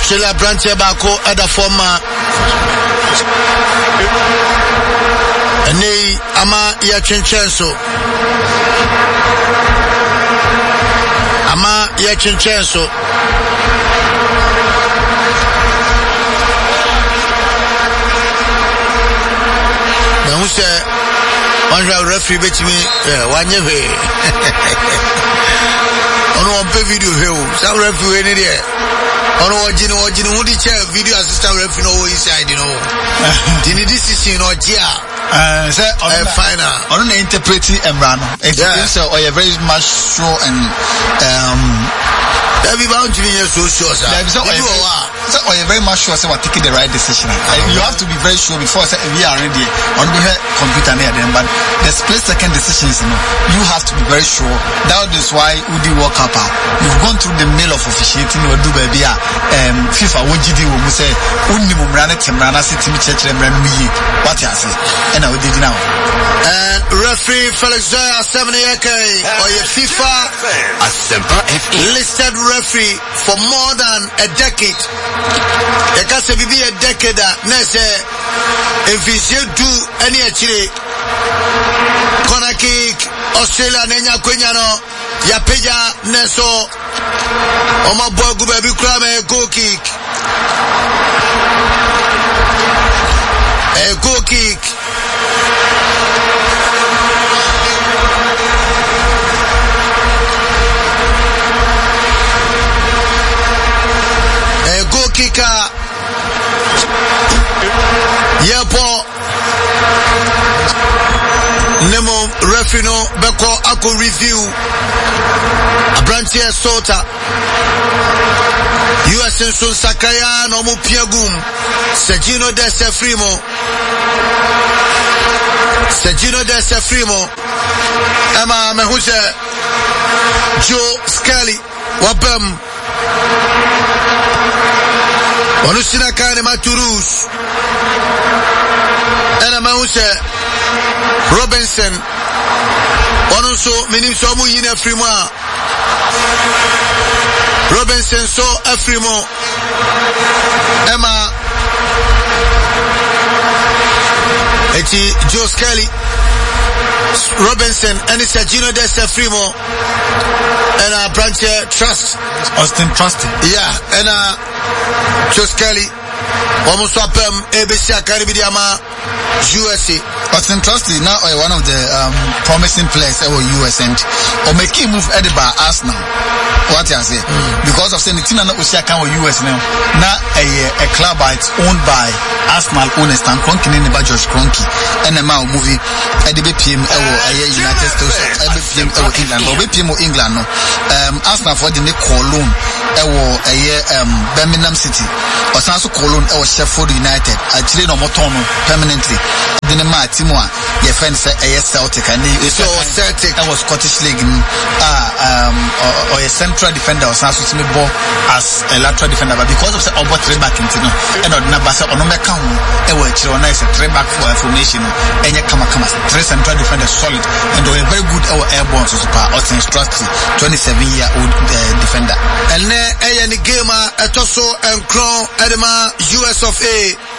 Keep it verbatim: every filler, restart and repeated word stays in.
Australia branch baako ada forma ene ama ya chenchenso ama ya chenchenso na use one referee betimi wanye he ono on pe video he o sa referee ni there ono wajini wajini hudi che video assistant referee no inside you know the decision no dia uh say on final on the interpreting embrano it's so or you very much sure and um that be bound to be so sure sir so or you very much sure say we're taking the right decision. You have to be very sure before say we are ready on the computer near them, but the split second decisions, you know, you have to be very sure. That is why Udi World Cup, you've gone through the mill of officiating or do baby um FIFA what G D will say only Mumrana Timrana City Church and what you say. And I did now. And referee Felix Zoya seventy K or your FIFA listed referee for more than a decade. You can say be a decade na say if you do any actually corner kick Australia nenya kwenya no ya peja neso omo boy go baby krame goal kick a goal kick a goal kicker yepo nemo referee no beko ako review abrantie sota U S N so sakaya no mo piagum Sergino Desse Frimo Sergino Desse Frimo ama me huse Joe Scully wabam Onusina kane Maturus ena me huse Robinson onunso minim so mu yina Frimo Robinson so Afrimo Emma Eti Joe Scully Robinson and Sergino Desse Frimo and a branch Trust Austin Trust yeah and uh Joe Scully almost up um A B C Academy Diama U S A Austin Trust is now one of the um, promising players at U S and or make him move at the bar Arsenal. What you say? Mm. Because of saying the team not can U S now. Now a a club it's owned by Arsenal owners and Kroenke in the Josh Kroenke and a now movie at the B P M or United States at B P M or England or B P M or England no. Um Arsenal for the Cologne or a um Birmingham City or also Cologne or Sheffield United actually no motono permanently. The match team one your friend say a Celtic and so Celtic that was Scottish League ah um or, or a central defender or also to me ball as a lateral defender but because of say about three back into no and on number say on make count e we chiro na is a three back for formation and you come come three central defenders solid and they were very good our airborne so super Austin Trust twenty-seven year old uh, defender and ne e ni game a etoso and crown edema U S of A